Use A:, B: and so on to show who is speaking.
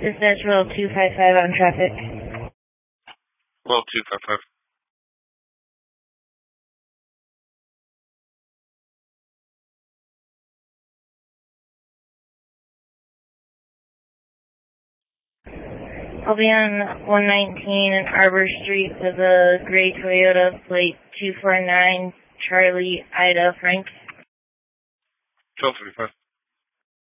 A: Dispatch Will 255 on traffic.
B: Will 255.
A: I'll be on 119 and Arbor Street with a gray Toyota plate 249 Charlie Ida Frank.
B: 1235.